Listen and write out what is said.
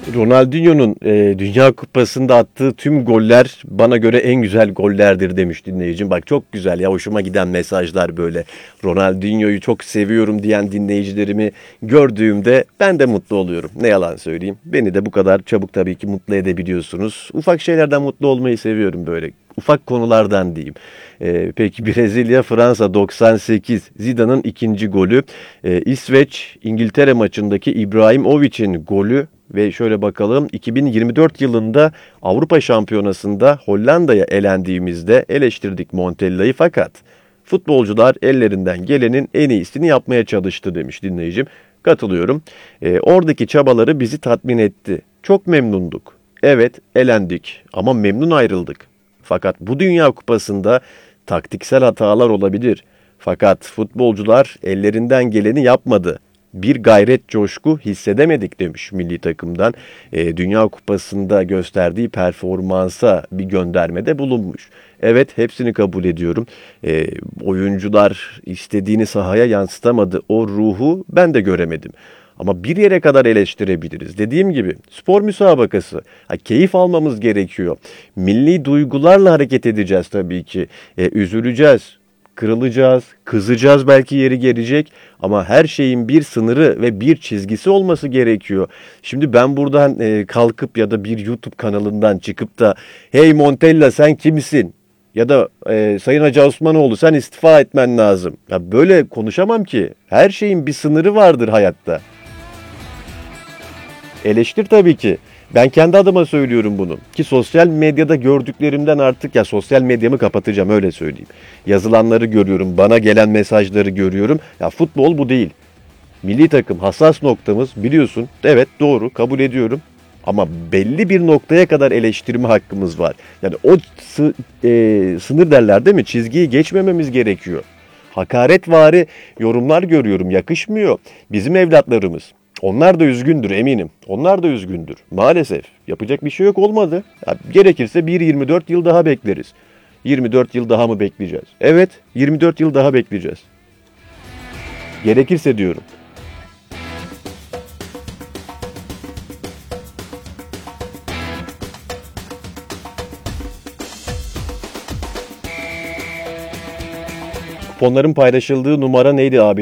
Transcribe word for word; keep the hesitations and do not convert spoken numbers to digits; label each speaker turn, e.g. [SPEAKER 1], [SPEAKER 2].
[SPEAKER 1] Ronaldinho'nun e, Dünya Kupası'nda attığı tüm goller bana göre en güzel gollerdir demiş dinleyicim. Bak çok güzel ya, hoşuma giden mesajlar böyle. Ronaldinho'yu çok seviyorum diyen dinleyicilerimi gördüğümde ben de mutlu oluyorum. Ne yalan söyleyeyim. Beni de bu kadar çabuk tabii ki mutlu edebiliyorsunuz. Ufak şeylerden mutlu olmayı seviyorum böyle. Ufak konulardan diyeyim. Ee, peki Brezilya Fransa doksan sekiz, Zidane'ın ikinci golü. Ee, İsveç İngiltere maçındaki İbrahimovic'in golü. Ve şöyle bakalım, iki bin yirmi dört yılında Avrupa Şampiyonası'nda Hollanda'ya elendiğimizde eleştirdik Montella'yı, fakat futbolcular ellerinden gelenin en iyisini yapmaya çalıştı demiş dinleyicim. Katılıyorum. Ee, oradaki çabaları bizi tatmin etti. Çok memnunduk. Evet, elendik ama memnun ayrıldık. Fakat bu Dünya Kupası'nda taktiksel hatalar olabilir. Fakat futbolcular ellerinden geleni yapmadı. Bir gayret, coşku hissedemedik demiş milli takımdan. E, Dünya Kupası'nda gösterdiği performansa bir göndermede bulunmuş. Evet, hepsini kabul ediyorum. E, oyuncular istediğini sahaya yansıtamadı. O ruhu ben de göremedim. Ama bir yere kadar eleştirebiliriz. Dediğim gibi spor müsabakası. Ha, keyif almamız gerekiyor. Milli duygularla hareket edeceğiz tabii ki. E, üzüleceğiz, kırılacağız, kızacağız, belki yeri gelecek, ama her şeyin bir sınırı ve bir çizgisi olması gerekiyor. Şimdi ben buradan e, kalkıp ya da bir YouTube kanalından çıkıp da "Hey Montella, sen kimsin?" ya da e, "Sayın Hacı Osmanoğlu, sen istifa etmen lazım." Ya böyle konuşamam ki. Her şeyin bir sınırı vardır hayatta. Eleştir tabii ki. Ben kendi adıma söylüyorum bunu. Ki sosyal medyada gördüklerimden artık, ya sosyal medyamı kapatacağım, öyle söyleyeyim. Yazılanları görüyorum, bana gelen mesajları görüyorum. Ya futbol bu değil. Milli takım hassas noktamız, biliyorsun. Evet, doğru, kabul ediyorum. Ama belli bir noktaya kadar eleştirme hakkımız var. Yani o sı- e, sınır derler değil mi? Çizgiyi geçmememiz gerekiyor. Hakaretvari yorumlar görüyorum, yakışmıyor. Bizim evlatlarımız. Onlar da üzgündür eminim. Onlar da üzgündür. Maalesef yapacak bir şey yok, olmadı. Ya, gerekirse bir yirmi dört yıl daha bekleriz. yirmi dört yıl daha mı bekleyeceğiz? Evet, yirmi dört yıl daha bekleyeceğiz. Gerekirse diyorum. Kuponların paylaşıldığı numara neydi abi?